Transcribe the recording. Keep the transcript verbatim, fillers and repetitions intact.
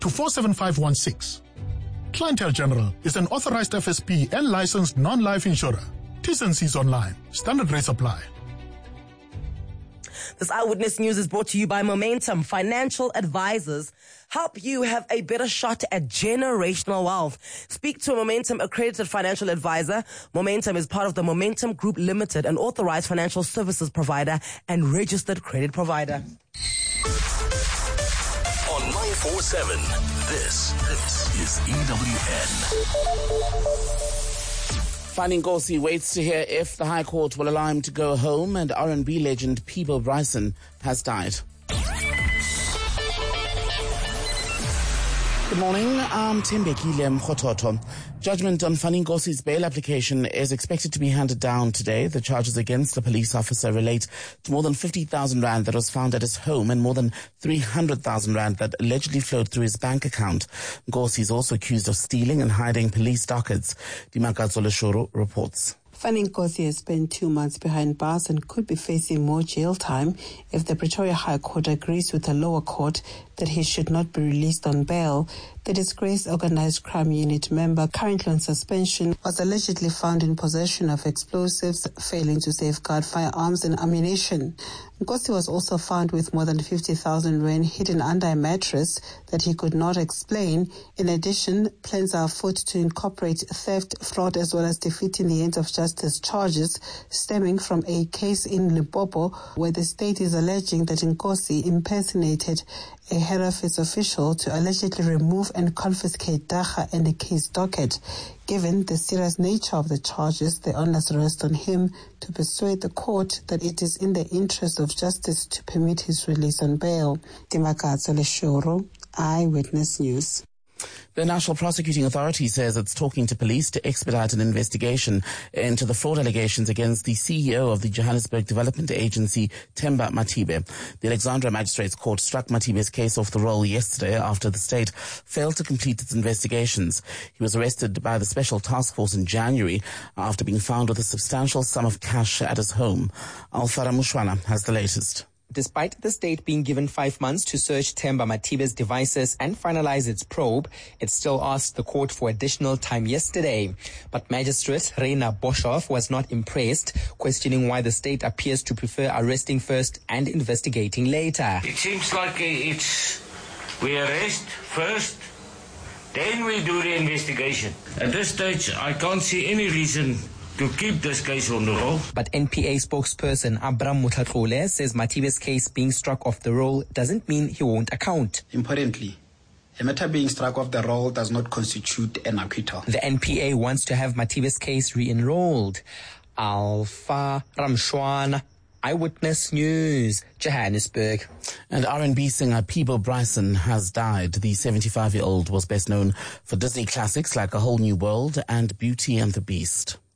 to four seven five one six. Clientele General is an authorized F S P and licensed non-life insurer. T's and C's online. Standard rates apply. This Eyewitness News is brought to you by Momentum Financial Advisors. Help you have a better shot at generational wealth. Speak to a Momentum accredited financial advisor. Momentum is part of the Momentum Group Limited, an authorized financial services provider and registered credit provider. On nine four seven, this, this is E W N. Fani Nkosi waits to hear if the High Court will allow him to go home, and R and B legend Peebo Bryson has died. Good morning, I'm Tembekile Mkhototo. Judgment on Fani Nkosi's bail application is expected to be handed down today. The charges against the police officer relate to more than fifty thousand rand that was found at his home and more than three hundred thousand rand that allegedly flowed through his bank account. Nkosi is also accused of stealing and hiding police dockets. Dimakatso Leshoro reports. Fani Nkosi has spent two months behind bars and could be facing more jail time if the Pretoria High Court agrees with the lower court that he should not be released on bail. The disgraced Organised Crime Unit member, currently on suspension, was allegedly found in possession of explosives, failing to safeguard firearms and ammunition. Nkosi was also found with more than fifty thousand rand hidden under a mattress that he could not explain. In addition, plans are afoot to incorporate theft, fraud, as well as defeating the ends of justice charges stemming from a case in Limpopo where the state is alleging that Nkosi impersonated a head office official to allegedly remove and confiscate dagga and the case docket. Given the serious nature of the charges, the onus rests on him to persuade the court that it is in the interest of justice to permit his release on bail. Dimakatso Leshoro, Eyewitness News. The National Prosecuting Authority says it's talking to police to expedite an investigation into the fraud allegations against the C E O of the Johannesburg Development Agency, Themba Matibe. The Alexandra Magistrates Court struck Matibe's case off the roll yesterday after the state failed to complete its investigations. He was arrested by the Special Task Force in January after being found with a substantial sum of cash at his home. Alfara Mushwana has the latest. Despite the state being given five months to search Themba Matibe's devices and finalize its probe, it still asked the court for additional time yesterday. But Magistrate Reina Boshoff was not impressed, questioning why the state appears to prefer arresting first and investigating later. It seems like it's we arrest first, then we do the investigation. At this stage, I can't see any reason to keep this case on the roll. But N P A spokesperson Abram Muthatlole says Matibe's case being struck off the roll doesn't mean he won't account. Importantly, a matter being struck off the roll does not constitute an acquittal. The N P A wants to have Matibe's case re-enrolled. Alpha Ramshwana, Eyewitness News, Johannesburg. And R and B singer Peebo Bryson has died. The seventy-five-year-old was best known for Disney classics like A Whole New World and Beauty and the Beast.